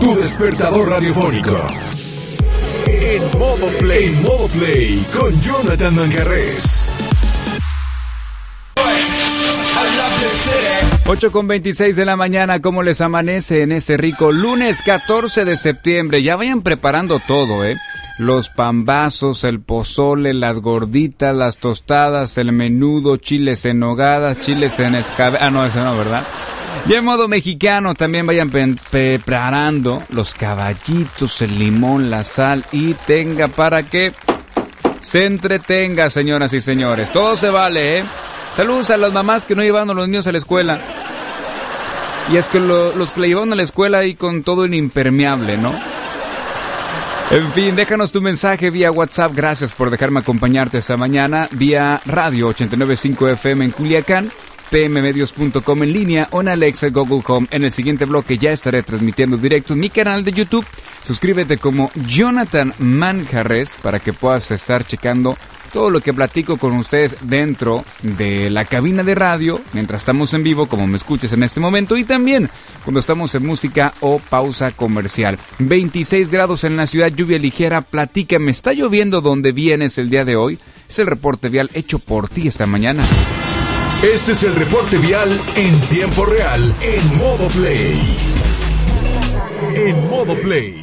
Tu despertador radiofónico. En modo play. En modo play con Jonathan Manjarrés. 8:26 de la mañana, ¿cómo les amanece en este rico lunes 14 de septiembre? Ya vayan preparando todo, los pambazos, el pozole, las gorditas, las tostadas, el menudo, chiles en nogadas, chiles en escabeche. Ah, no, ese no, ¿verdad? Ya en modo mexicano también vayan preparando los caballitos, el limón, la sal y tenga para que se entretenga, señoras y señores. Todo se vale, Saludos a las mamás que no llevaban a los niños a la escuela. Y es que los que le llevaron a la escuela ahí con todo el impermeable, ¿no? En fin, déjanos tu mensaje vía WhatsApp. Gracias por dejarme acompañarte esta mañana. Vía radio 89.5 FM en Culiacán, pmmedios.com en línea o en Alexa, Google Home. En el siguiente bloque ya estaré transmitiendo directo en mi canal de YouTube. Suscríbete como Jonathan Manjarrés para que puedas estar checando todo lo que platico con ustedes dentro de la cabina de radio, mientras estamos en vivo, como me escuches en este momento, y también cuando estamos en música o pausa comercial. 26 grados en la ciudad, lluvia ligera. Platícame, ¿está lloviendo donde vienes el día de hoy? Es el reporte vial hecho por ti esta mañana. Este es el reporte vial en tiempo real, en modo play. En modo play.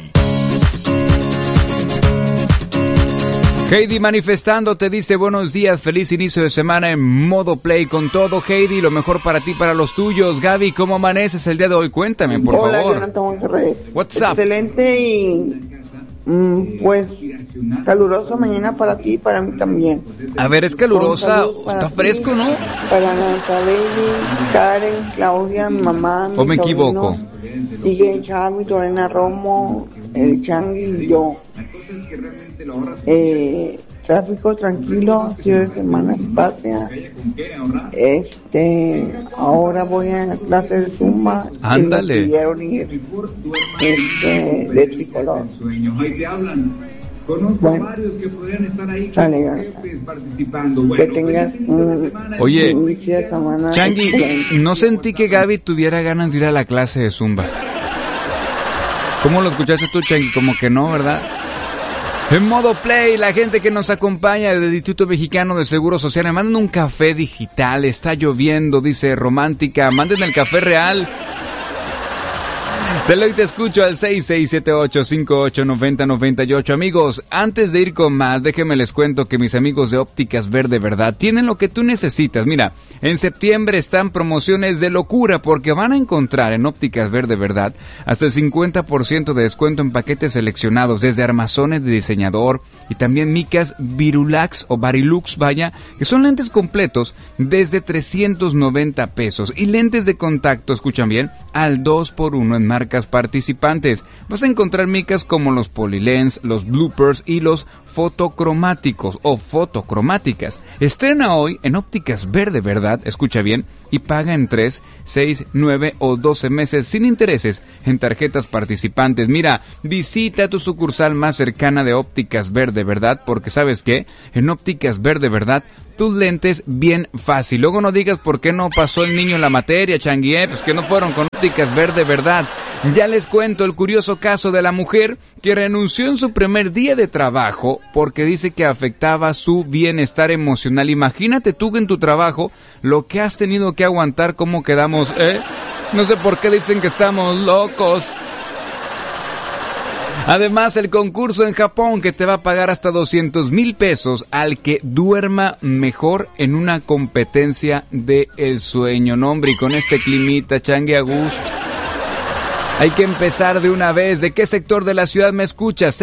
Heidi manifestando te dice buenos días, feliz inicio de semana en modo play con todo. Heidi, lo mejor para ti, para los tuyos. Gaby, ¿cómo amaneces el día de hoy? Cuéntame, por favor. Hola, Jonathan Manjarrés. What's up? Excelente y pues calurosa mañana para ti y para mí también. A ver, es calurosa, está fresco, ¿no? Para Nanza Bailey, Karen, Claudia, mi mamá, ¿O me equivoco? Miguel Chávez, Lorena Romo, el Changui y yo. Tráfico tranquilo, ciudad de Semanas Patria. Ahora voy a clase de Zumba. Ándale. Y me pidieron ir de tricolor. Bueno, sale, que tengas un inicio de semana. Changui, excelente. no sentí que Gaby tuviera ganas de ir a la clase de Zumba. ¿Cómo lo escuchaste tú, Changui? Como que no, ¿verdad? En modo play, la gente que nos acompaña del Instituto Mexicano de Seguro Social, me mandan un café digital, está lloviendo, dice Romántica, manden el café real. Te lo y te escucho al 6678-589098. Amigos, antes de ir con más, déjenme les cuento que mis amigos de Ópticas Verde Verdad tienen lo que tú necesitas. Mira, en septiembre están promociones de locura porque van a encontrar en Ópticas Verde Verdad hasta el 50% de descuento en paquetes seleccionados, desde armazones de diseñador y también micas Virulax o Barilux, vaya, que son lentes completos desde 390 pesos y lentes de contacto, escuchan bien, al 2x1 en marcas participantes. Vas a encontrar micas como los Polylens, los Bloopers y los fotocromáticos o fotocromáticas. Estrena hoy en Ópticas Verde Verdad, escucha bien, y paga en 3, 6, 9 o 12 meses sin intereses en tarjetas participantes. Mira, visita tu sucursal más cercana de Ópticas Verde Verdad, porque ¿sabes qué? En Ópticas Verde Verdad tus lentes bien fácil. Luego no digas por qué no pasó el niño en la materia, Changui, pues que no fueron con Ópticas Verde Verdad. Ya les cuento el curioso caso de la mujer que renunció en su primer día de trabajo porque dice que afectaba su bienestar emocional. Imagínate tú en tu trabajo lo que has tenido que aguantar, cómo quedamos, No sé por qué dicen que estamos locos. Además, el concurso en Japón que te va a pagar hasta 200,000 pesos al que duerma mejor en una competencia de el sueño. No, hombre, y con este climita, Changui, a gusto. Hay que empezar de una vez. ¿De qué sector de la ciudad me escuchas?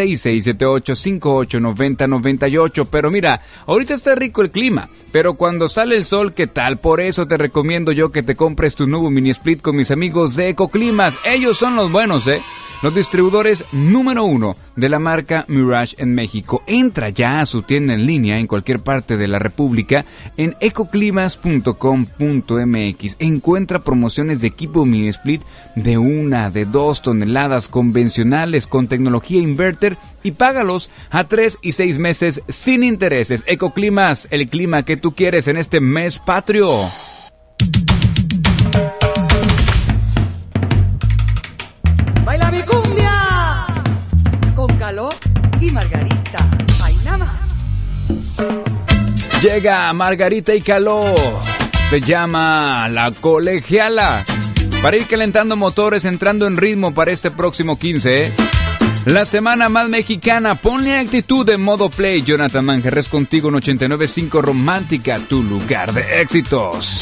6678-589098. Pero mira, ahorita está rico el clima, pero cuando sale el sol, ¿qué tal? Por eso te recomiendo yo que te compres tu nuevo mini split con mis amigos de Ecoclimas. Ellos son los buenos, los distribuidores número 1 de la marca Mirage en México. Entra ya a su tienda en línea en cualquier parte de la República en ecoclimas.com.mx. Encuentra promociones de equipo mini split de 1, de 2 toneladas convencionales con tecnología inverter y págalos a 3 y 6 meses sin intereses. Ecoclimas, el clima que tú quieres en este mes patrio. Baila mi cumbia. Caló y Margarita Ainama. Llega Margarita y Caló. Se llama La Colegiala. Para ir calentando motores, entrando en ritmo para este próximo 15, ¿eh? La semana más mexicana, ponle actitud en modo play. Jonathan Manjarres contigo en 89.5 Romántica, tu lugar de éxitos.